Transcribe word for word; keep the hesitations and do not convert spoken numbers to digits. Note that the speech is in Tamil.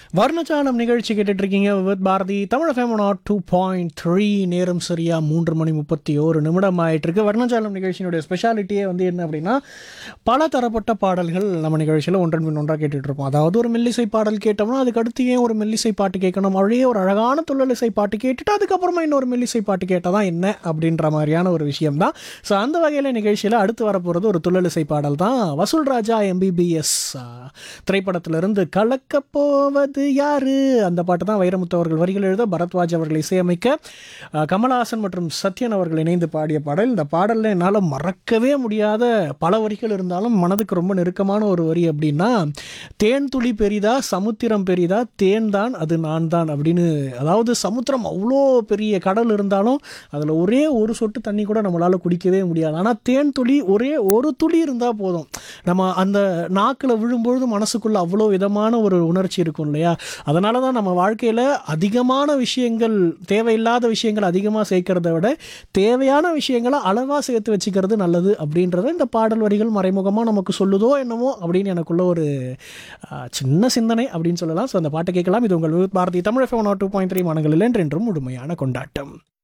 வர்ணஜாலம் நிகழ்ச்சி கேட்டுட்டு இருக்கீங்க with Bharathi Tamil FM not two point three. நேரம் சரியா மூன்று மணி முப்பத்தி ஓரு நிமிடம் ஆயிட்டு இருக்கு. வர்ணஜாலம் நிகழ்ச்சியினுடைய ஸ்பெஷாலிட்டியே வந்து என்ன அப்படின்னா, பல தரப்பட்ட பாடல்கள் நம்ம நிகழ்ச்சியில் ஒன்றன் பின் ஒன்றாக கேட்டுட்டு இருப்போம். அதாவது ஒரு மெல்லிசை பாடல் கேட்டோம்னா அதுக்கு அடுத்து ஏன் ஒரு மெல்லிசை பாட்டு கேட்கணும், அப்படியே ஒரு அழகான துள்ளலிசை பாட்டு கேட்டுட்டு அதுக்கப்புறமா இன்னொரு மெல்லிசை பாட்டு கேட்டால் தான் என்ன அப்படின்ற மாதிரியான ஒரு விஷயம் தான். ஸோ அந்த வகையில் நிகழ்ச்சியில் அடுத்து வரப்போகிறது ஒரு துள்ளலிசை பாடல் தான். வசூல் ராஜா எம்பிபிஎஸ் திரைப்படத்திலிருந்து கலக்க போவது யாரு அந்த பாட்டு தான். வைரமுத்து அவர்கள் வரிகள் எழுத, பரத்வாஜ் அவர்கள் இசையமைக்க, கமலஹாசன் மற்றும் சத்யன் அவர்கள் இணைந்து பாடிய பாடல். இந்த பாடலில் என்னால் மறக்கவே முடியாத பல வரிகள் இருந்தாலும் மனதுக்கு ரொம்ப நெருக்கமான ஒரு வரி அப்படின்னா, தேன் துளி பெரிதா சமுத்திரம் பெரிதா தேன் தான் அது நான் தான் அப்படின்னு. அதாவது சமுத்திரம் அவ்வளோ பெரிய கடல் இருந்தாலும் அதில் ஒரே ஒரு சொட்டு தண்ணி கூட நம்மளால் குடிக்கவே முடியாது. ஆனால் தேன் துளி ஒரே ஒரு துளி இருந்தால் போதும், நம்ம அந்த நாக்கில் விழும்பொழுது மனசுக்குள்ள அவ்வளோ விதமான ஒரு உணர்ச்சி இருக்கும் இல்லையா. அதனால தான் நம்ம வாழ்க்கையில் அதிகமான விஷயங்கள், தேவையில்லாத விஷயங்கள் அதிகமாக சேர்க்கறத விட தேவையான விஷயங்களை அளவாக சேர்த்து வச்சுக்கிறது நல்லது அப்படின்றத இந்த பாடல் வரிகள் மறைமுகமாக நமக்கு சொல்லுதோ என்னமோ அப்படின்னு எனக்குள்ள ஒரு சின்ன சிந்தனை அப்படின்னு சொல்லலாம். ஸோ அந்த பாட்டை கேட்கலாம். இது உங்கள் Bharathi Tamil FM not two point three மனங்களில் என்றென்றும் முழுமையான கொண்டாட்டம்.